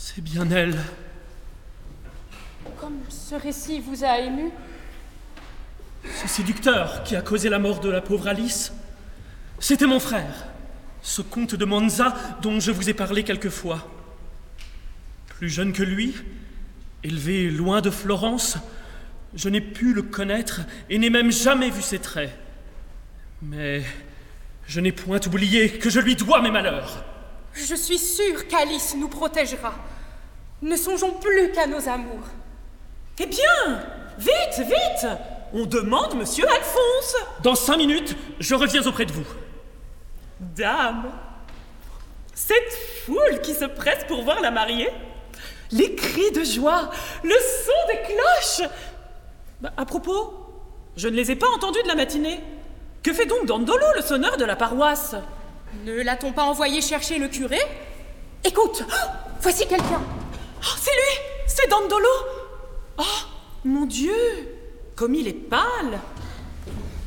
C'est bien elle. Comme ce récit vous a ému? Ce séducteur qui a causé la mort de la pauvre Alice, c'était mon frère, ce comte de Monza dont je vous ai parlé quelquefois. Plus jeune que lui, élevé loin de Florence, je n'ai pu le connaître et n'ai même jamais vu ses traits. Mais je n'ai point oublié que je lui dois mes malheurs. Je suis sûre qu'Alice nous protégera. Ne songeons plus qu'à nos amours. Eh bien, vite, vite! On demande Monsieur Alphonse. Dans 5 minutes, je reviens auprès de vous. Dame, cette foule qui se presse pour voir la mariée, les cris de joie, le son des cloches. À propos, je ne les ai pas entendus de la matinée. Que fait donc Dandolo, le sonneur de la paroisse? Ne l'a-t-on pas envoyé chercher le curé? Écoute, voici quelqu'un. Oh, c'est lui, c'est Dandolo. Oh, mon Dieu, comme il est pâle.